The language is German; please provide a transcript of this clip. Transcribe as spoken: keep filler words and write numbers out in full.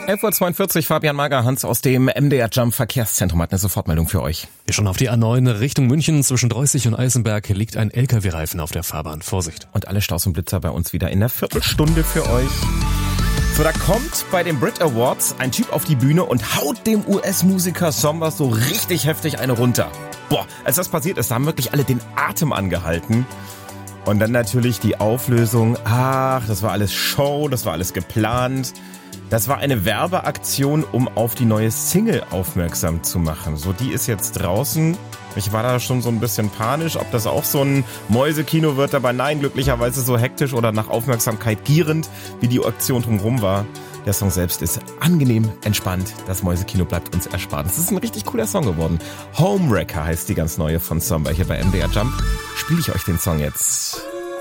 elf Uhr zweiundvierzig, Fabian Magerhans aus dem M D R Jump Verkehrszentrum hat eine Sofortmeldung für euch. Schon auf die A neun Richtung München zwischen Dreußig und Eisenberg liegt ein L K W-Reifen auf der Fahrbahn. Vorsicht. Und alle Staus und Blitzer bei uns wieder in der Viertelstunde für euch. So, da kommt bei den Brit Awards ein Typ auf die Bühne und haut dem U S-Musiker Sombas so richtig heftig eine runter. Boah, als das passiert ist, da haben wirklich alle den Atem angehalten. Und dann natürlich die Auflösung. Ach, das war alles Show, das war alles geplant. Das war eine Werbeaktion, um auf die neue Single aufmerksam zu machen. So, die ist jetzt draußen. Ich war da schon so ein bisschen panisch, ob das auch so ein Mäusekino wird. Aber nein, glücklicherweise so hektisch oder nach Aufmerksamkeit gierend, wie die Aktion drumherum war. Der Song selbst ist angenehm, entspannt. Das Mäusekino bleibt uns erspart. Es ist ein richtig cooler Song geworden. Homewrecker heißt die ganz neue von Somba. Hier bei M D R Jump spiele ich euch den Song jetzt.